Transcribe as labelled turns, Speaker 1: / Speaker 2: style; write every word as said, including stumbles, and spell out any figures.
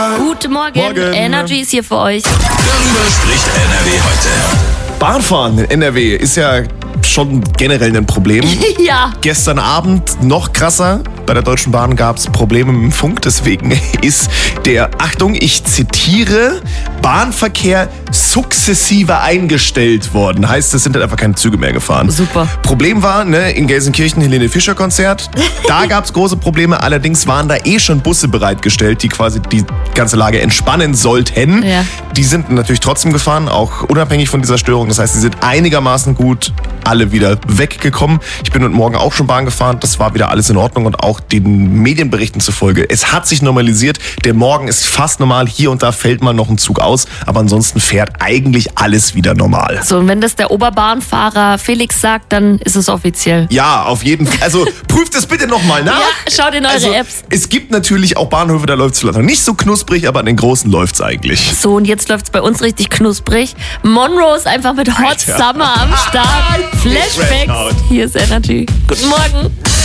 Speaker 1: Guten Morgen.
Speaker 2: Morgen.
Speaker 1: Energy ist hier für euch.
Speaker 3: Darüber spricht N R W heute.
Speaker 2: Bahnfahren in N R W ist ja schon generell ein Problem.
Speaker 1: Ja.
Speaker 2: Gestern Abend noch krasser. Bei der Deutschen Bahn gab es Probleme mit dem Funk. Deswegen ist der, Achtung, ich zitiere, Bahnverkehr sukzessive eingestellt worden. Heißt, es sind halt einfach keine Züge mehr gefahren.
Speaker 1: Super.
Speaker 2: Problem war, ne, in Gelsenkirchen, Helene Fischer Konzert. Da gab es große Probleme. Allerdings waren da eh schon Busse bereitgestellt, die quasi die ganze Lage entspannen sollten.
Speaker 1: Ja.
Speaker 2: Die sind natürlich trotzdem gefahren, auch unabhängig von dieser Störung. Das heißt, sie sind einigermaßen gut alle wieder weggekommen. Ich bin heute Morgen auch schon Bahn gefahren. Das war wieder alles in Ordnung und auch den Medienberichten zufolge. Es hat sich normalisiert. Der Morgen ist fast normal. Hier und da fällt mal noch ein Zug aus. Aber ansonsten fährt eigentlich alles wieder normal.
Speaker 1: So, und wenn das der Oberbahnfahrer Felix sagt, dann ist es offiziell.
Speaker 2: Ja, auf jeden Fall. Also prüft es bitte nochmal nach.
Speaker 1: Ja, schaut in eure
Speaker 2: also,
Speaker 1: Apps.
Speaker 2: Es gibt natürlich auch Bahnhöfe, da läuft es vielleicht noch nicht so knusprig, aber an den großen läuft es eigentlich.
Speaker 1: So, und jetzt läuft's bei uns richtig knusprig. Monroe ist einfach mit Hot
Speaker 2: Alter.
Speaker 1: Summer am Start. Flashbacks. Hier ist Energy. Guten Morgen.